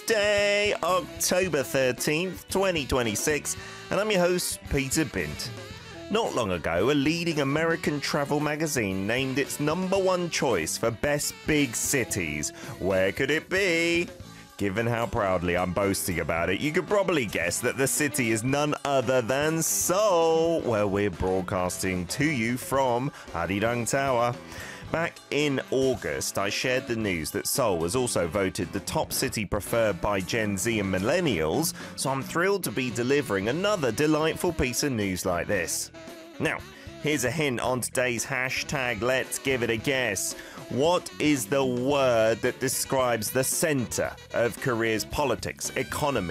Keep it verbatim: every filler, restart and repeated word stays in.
Tuesday, October thirteenth, twenty twenty-six, and I'm your host, Peter Bint. Not long ago, a leading American travel magazine named its number one choice for best big cities. Where could it be? Given how proudly I'm boasting about it, you could probably guess that the city is none other than Seoul, where we're broadcasting to you from Arirang Tower. Back in August, I shared the news that Seoul was also voted the top city preferred by Gen Z and millennials, so I'm thrilled to be delivering another delightful piece of news like this. Now, here's a hint on today's hashtag Let's Give It a Guess. What is the word that describes the centre of Korea's politics, economy,